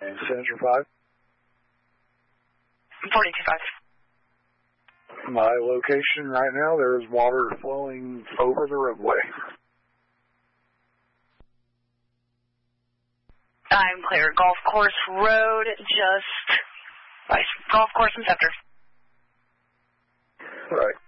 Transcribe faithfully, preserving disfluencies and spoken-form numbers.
Signature five. forty-two five. My location right now, there is water flowing over the roadway. I'm clear. Golf course road, just... Golf course and scepter. Right.